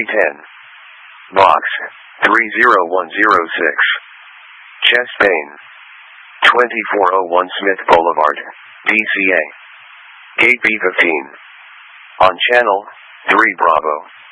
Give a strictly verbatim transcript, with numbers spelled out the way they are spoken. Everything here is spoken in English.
ten. Box, three zero one zero six. Chest pain. twenty-four oh one Smith Boulevard, D C A. Gate B fifteen. On channel, three Bravo.